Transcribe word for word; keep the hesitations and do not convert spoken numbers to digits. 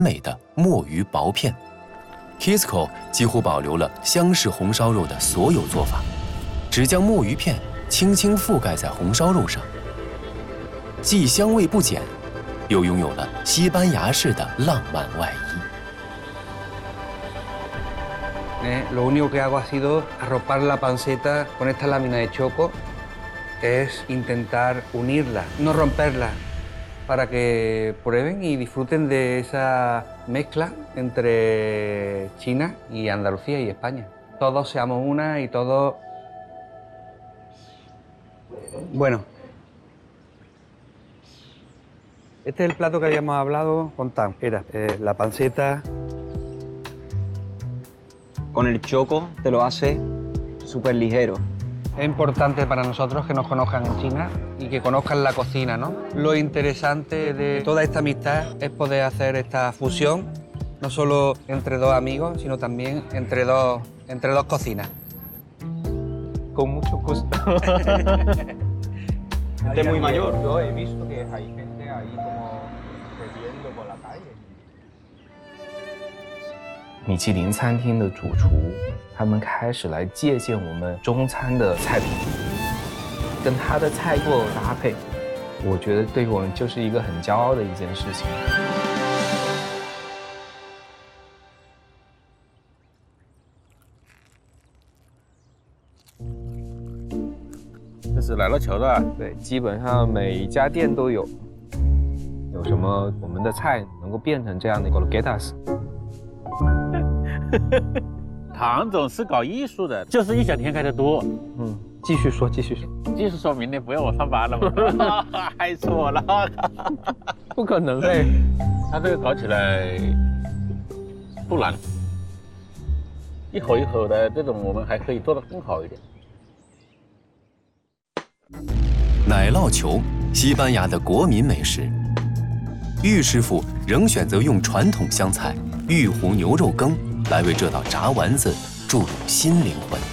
美的墨鱼薄片。Kisco 几乎保留了湘式红烧肉的所有做法，只将墨鱼片轻轻覆盖在红烧肉上，既香味不减，又拥有了西班牙式的浪漫外衣。 Eh, lo único que hago ha sido arropar la panceta con esta lámina de choco, es intentar unirla, no romperla, para que prueben y disfruten de esa mezcla entre China y Andalucía y España. Todos seamos una y todos... Bueno, este es el plato que habíamos hablado con Tan. Era eh, la panceta... Con el choco te lo hace súper ligero. Es importante para nosotros que nos conozcan en China y que conozcan la cocina, ¿no? Lo interesante de toda esta amistad es poder hacer esta fusión, no solo entre dos amigos, sino también entre dos, entre dos cocinas. Con mucho gusto. Usted es muy mayor. Yo he visto que hay gente ahí como bebiendo por la calle. 米其林餐厅的主厨，他们开始来借鉴我们中餐的菜品，跟他的菜做搭配，我觉得对我们就是一个很骄傲的一件事情。 这是奶酪球的， 对，基本上每一家店都有。有什么我们的菜能够变成这样的 gorgetas？ 唐总是搞艺术的，就是异想天开的多。 嗯，继续说，继续说。 继续说，明天不要我上班了吗？害死我了！ 不可能哎， 他这个搞起来不难，一口一口的这种，我们还可以做得更好一点。 奶酪球，西班牙的国民美食。玉师傅仍选择用传统湘菜玉湖牛肉羹来为这道炸丸子注入新灵魂。